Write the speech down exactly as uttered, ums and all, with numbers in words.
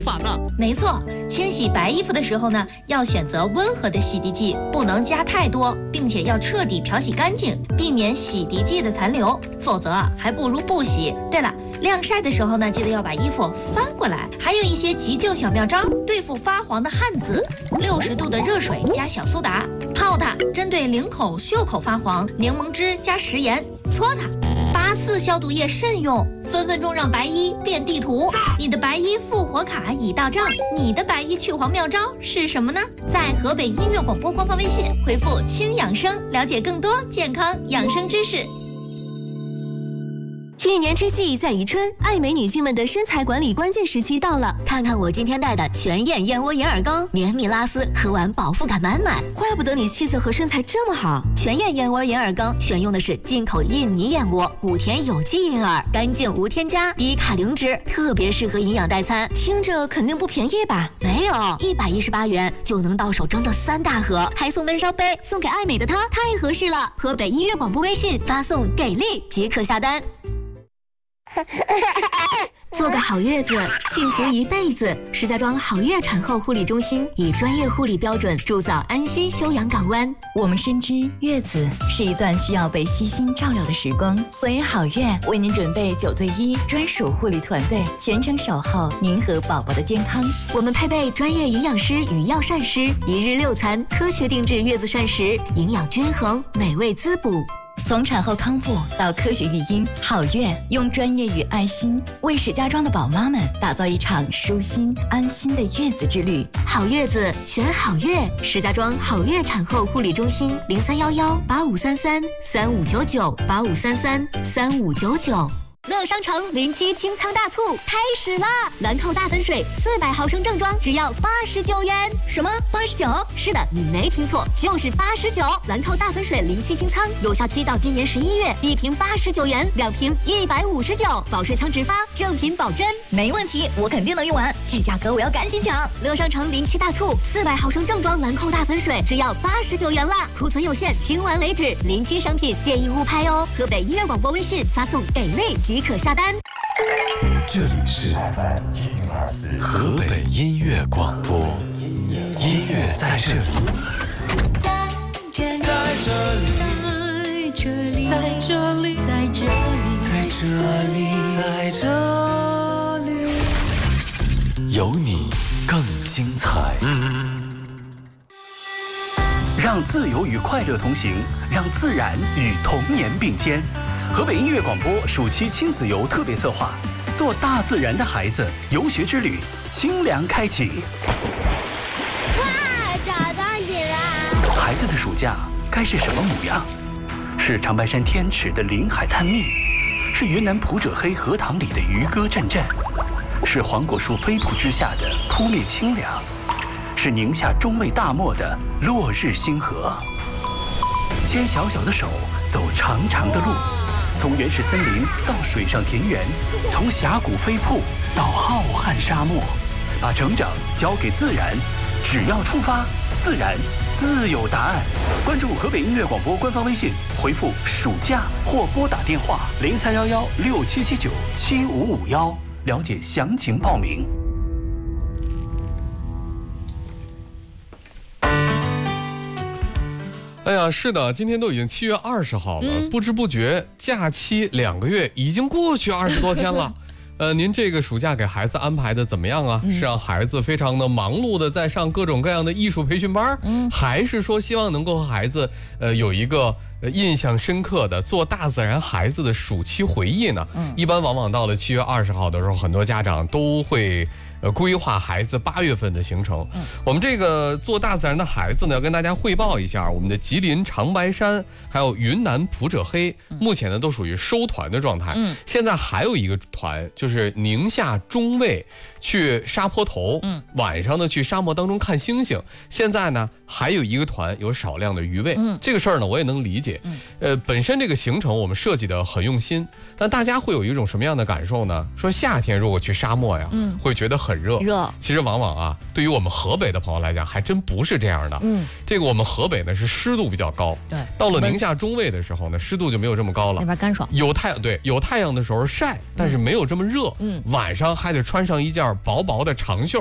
法呢？ 没错，清洗白衣服的时候呢，要选择温和的洗涤剂，不能加太多，并且要彻底漂洗干净，避免洗涤剂的残留，否则啊，还不如不洗。对了，晾晒的时候呢，记得要把衣服翻过来。还有一些急救小妙招，对付发黄的汗渍，六十度的热水加小苏打泡它；针对领口、袖口发黄，柠檬汁加食盐搓它。八四消毒液慎用，分分钟让白衣变地图。你的白衣复活卡已到账，你的白衣去黄妙招是什么呢？在河北音乐广播官方微信回复“轻养生”，了解更多健康养生知识。 一年之计在于春，爱美女性们的身材管理关键时期到了。 看看我今天带的全燕燕窝银耳羹，绵密拉丝，喝完饱腹感满满。 怪不得你气色和身材这么好。 全燕燕窝银耳羹选用的是进口印尼燕窝，谷田有机银耳，干净无添加，低卡零脂，特别适合营养代餐。 听着肯定不便宜吧？ 没有，一百一十八元就能到手整整三大盒，还送温烧杯，送给爱美的她太合适了。河北音乐广播微信发送“给力”即可下单。做个好月子，幸福一辈子。石家庄好月产后护理中心以专业护理标准铸造安心休养港湾。 我们深知月子是一段需要被悉心照料的时光，所以好月为您准备九对一专属护理团队，全程守候您和宝宝的健康。 我们配备专业营养师与药膳师，一日六餐，科学定制月子膳食，营养均衡，美味滋补。 从产后康复到科学育婴，好月用专业与爱心为石家庄的宝妈们打造一场舒心安心的月子之旅。 好月子选好月，石家庄好月产后护理中心零三幺幺八五三三三五九九八五三三三五九九。乐商城零七清仓大促开始啦！兰蔻大粉水四百毫升正装只要八十九元。 什么？八十九？ 是的，你没听错，就是八十九。兰蔻大粉水零七清仓，有效期到今年十一月，一瓶八十九元，两瓶一百五十九，保税仓直发，正品保真。 没问题，我肯定能用完，这价格我要赶紧抢！ 乐商城零七大促，四百毫升正装兰蔻大粉水只要八十九元啦，库存有限，清完为止。临期商品建议勿拍哦。河北音乐广播微信发送给力即可下单。 这里是河北音乐广播，音乐在这里， 在这里，在这里，在这里，在这里， 在这里，在这里，有你更精彩。 让自由与快乐同行，让自然与童年并肩。河北音乐广播暑期亲子游特别策划，做大自然的孩子游学之旅，清凉开启。 哇，找到你了！ 孩子的暑假该是什么模样？是长白山天池的临海探秘，是云南普者黑荷塘里的渔歌阵阵，是黄果树飞瀑之下的扑面清凉，是宁夏中卫大漠的落日星河。牵小小的手，走长长的路。从原始森林到水上田园，从峡谷飞瀑到浩瀚沙漠，把成长交给自然，只要出发，自然自有答案。关注河北音乐广播官方微信，回复“暑假”或拨打电话零三幺幺六七七九七五五幺，了解详情报名。 哎呀，是的，今天都已经七月二十号了，嗯、不知不觉假期两个月已经过去二十多天了。呃，您这个暑假给孩子安排的怎么样啊？嗯、是让孩子非常的忙碌的在上各种各样的艺术培训班，嗯，还是说希望能够和孩子呃有一个呃印象深刻的做大自然孩子的暑期回忆呢？嗯，一般往往到了七月二十号的时候，很多家长都会。呃，规划孩子八月份的行程。嗯，我们这个做大自然的孩子呢，要跟大家汇报一下，我们的吉林长白山还有云南普者黑，嗯、目前呢都属于收团的状态。嗯，现在还有一个团，就是宁夏中卫去沙坡头，嗯，晚上呢去沙漠当中看星星。现在呢还有一个团有少量的余味。嗯，这个事儿呢我也能理解。嗯，呃，本身这个行程我们设计的很用心，但大家会有一种什么样的感受呢？说夏天如果去沙漠呀，嗯，会觉得很热。 热， 其实往往啊，对于我们河北的朋友来讲，还真不是这样的。嗯，这个我们河北呢是湿度比较高， 对， 到了宁夏中卫的时候呢，湿度就没有这么高了， 那边干爽。 有太阳，对，有太阳的时候晒，但是没有这么热。嗯，晚上还得穿上一件薄薄的长袖。